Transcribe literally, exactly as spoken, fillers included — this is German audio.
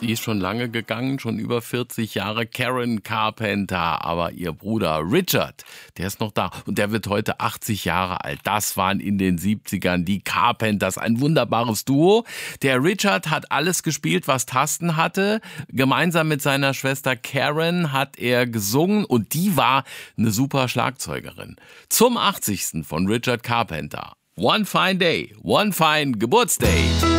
Die ist schon lange gegangen, schon über vierzig Jahre, Karen Carpenter. Aber ihr Bruder Richard, der ist noch da und der wird heute achtzig Jahre alt. Das waren in den siebzigern die Carpenters, ein wunderbares Duo. Der Richard hat alles gespielt, was Tasten hatte. Gemeinsam mit seiner Schwester Karen hat er gesungen und die war eine super Schlagzeugerin. Zum achtzigsten von Richard Carpenter. One fine day, one fine Geburtsday.